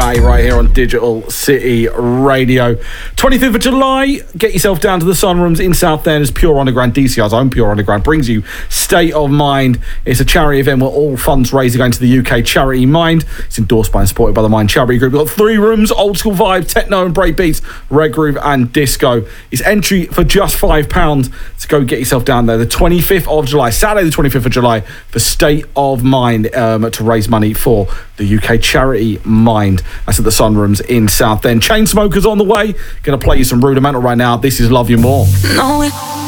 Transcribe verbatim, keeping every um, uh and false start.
Day right here on Digital City Radio. twenty-fifth of July, get yourself down to the Sunrooms in Southend as Pure Underground, D C R's own Pure Underground, brings you State of Mind. It's a charity event where all funds raised are going to the U K charity Mind. It's endorsed by and supported by the Mind Charity Group. We've got three rooms, old school vibe, techno and break beats, reg groove and disco. It's entry for just five pounds to go get yourself down there. The twenty-fifth of July, Saturday the twenty-fifth of July, for State of Mind, um, to raise money for the U K charity Mind. That's at the Sunrooms in Southend. Chainsmokers on the way. Going to play you some Rudimental right now. This is Love You More. No,